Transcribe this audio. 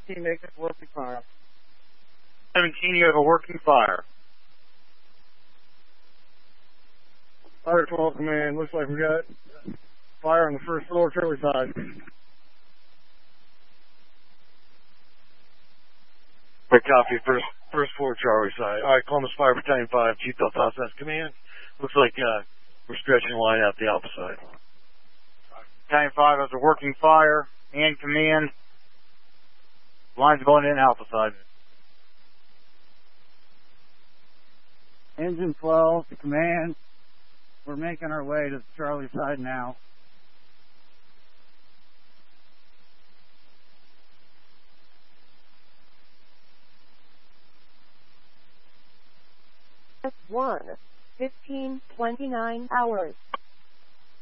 17, make it working fire. 17, you have a working fire. Fire 12 command, looks like we got fire on the first floor, Charlie side. Great copy, first floor, Charlie side. All right, Columbus Fire Battalion 5, Chief Delta South Command. Looks like we're stretching the line out the alpha side. Battalion 5 has a working fire and command. Line's going in alpha side. Engine 12 to command. We're making our way to the Charlie side now. S1, 15:29 hours.